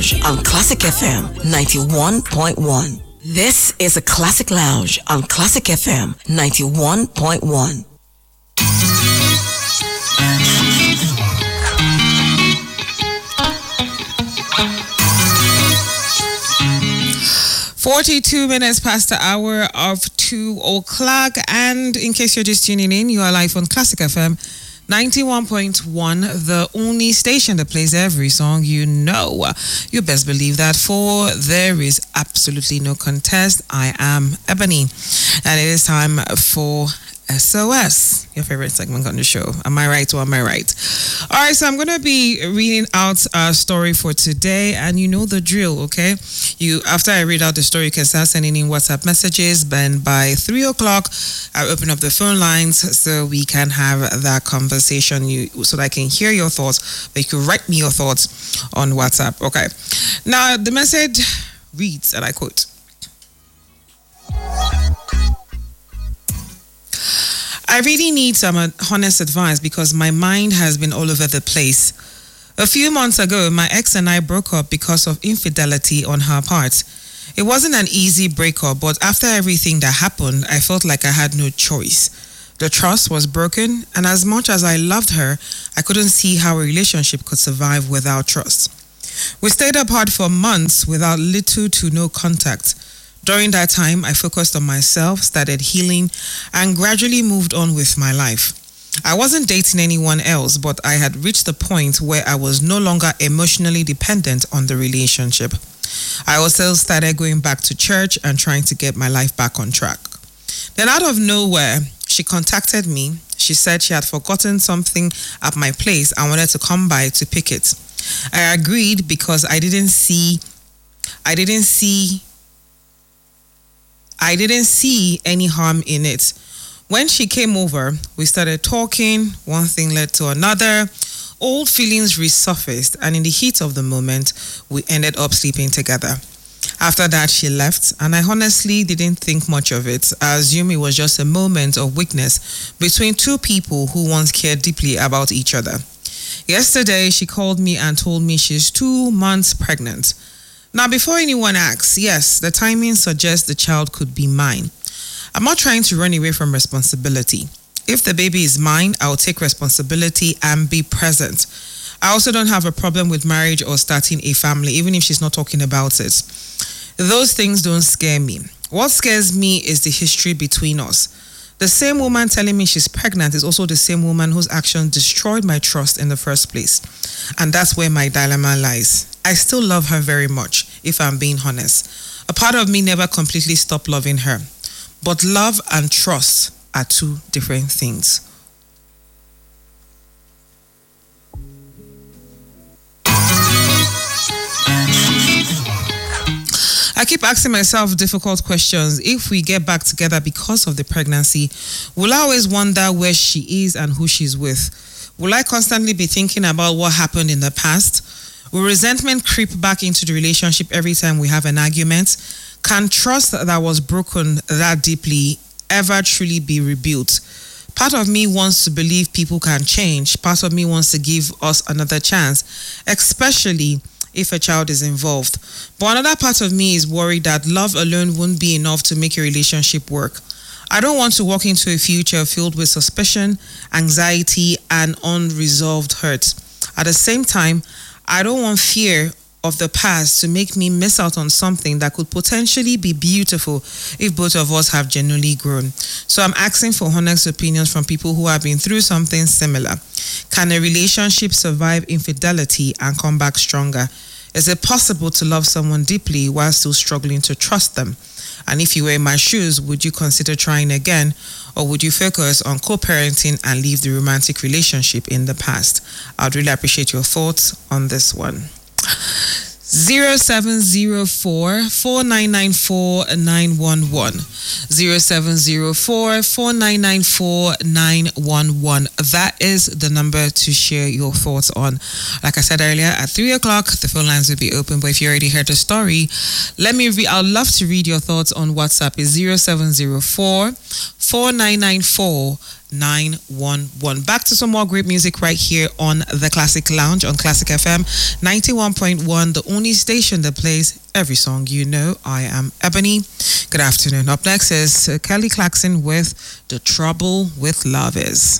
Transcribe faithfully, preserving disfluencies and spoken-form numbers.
Lounge on Classic F M ninety-one point one. This is a Classic Lounge on Classic F M ninety-one point one. forty-two minutes past the hour of two o'clock, and in case you're just tuning in, you are live on Classic F M ninety-one point one, the only station that plays every song you know. You best believe that, for there is absolutely no contest. I am Ebony, and it is time for S O S, your favorite segment on the show. Am I right or am I right? All right, so I'm going to be reading out a story for today, and you know the drill, okay? You, after I read out the story, you can start sending in WhatsApp messages. Then by three o'clock, I open up the phone lines so we can have that conversation, you, so that I can hear your thoughts, but you can write me your thoughts on WhatsApp, okay? Now, the message reads, and I quote, I really need some honest advice because my mind has been all over the place. A few months ago, my ex and I broke up because of infidelity on her part. It wasn't an easy breakup, but after everything that happened, I felt like I had no choice. The trust was broken, and as much as I loved her, I couldn't see how a relationship could survive without trust. We stayed apart for months without little to no contact. During that time, I focused on myself, started healing, and gradually moved on with my life. I wasn't dating anyone else, but I had reached the point where I was no longer emotionally dependent on the relationship. I also started going back to church and trying to get my life back on track. Then out of nowhere, she contacted me. She said she had forgotten something at my place and wanted to come by to pick it. I agreed because I didn't see, I didn't see, I didn't see any harm in it. When she came over, we started talking. One thing led to another. Old feelings resurfaced, and in the heat of the moment, we ended up sleeping together. After that, she left, and I honestly didn't think much of it. I assumed it was just a moment of weakness between two people who once cared deeply about each other. Yesterday, she called me and told me she's two months pregnant. Now, before anyone asks, yes, the timing suggests the child could be mine. I'm not trying to run away from responsibility. If the baby is mine, I'll take responsibility and be present. I also don't have a problem with marriage or starting a family, even if she's not talking about it. Those things don't scare me. What scares me is the history between us. The same woman telling me she's pregnant is also the same woman whose action destroyed my trust in the first place. And that's where my dilemma lies. I still love her very much, if I'm being honest. A part of me never completely stopped loving her. But love and trust are two different things. I keep asking myself difficult questions. If we get back together because of the pregnancy, will I always wonder where she is and who she's with? Will I constantly be thinking about what happened in the past? Will resentment creep back into the relationship every time we have an argument? Can trust that was broken that deeply ever truly be rebuilt? Part of me wants to believe people can change. Part of me wants to give us another chance, especially if a child is involved. But another part of me is worried that love alone won't be enough to make a relationship work. I don't want to walk into a future filled with suspicion, anxiety, and unresolved hurt. At the same time, I don't want fear of the past to make me miss out on something that could potentially be beautiful if both of us have genuinely grown. So I'm asking for honest opinions from people who have been through something similar. Can a relationship survive infidelity and come back stronger? Is it possible to love someone deeply while still struggling to trust them? And if you were in my shoes, would you consider trying again? Or would you focus on co-parenting and leave the romantic relationship in the past? I'd really appreciate your thoughts on this one. zero seven zero four, four nine nine four, nine one one. zero seven zero four, four nine nine four, nine one one. That is the number to share your thoughts on. Like I said earlier, at three o'clock, the phone lines will be open. But if you already heard the story, let me read. I'd love to read your thoughts on WhatsApp. It's zero seven zero four, four nine nine four, nine one one. Back to some more great music right here on the Classic Lounge on Classic F M ninety-one point one, the only station that plays every song you know. I am Ebony. Good afternoon. Up next is Kelly Clarkson with The Trouble with Love Is.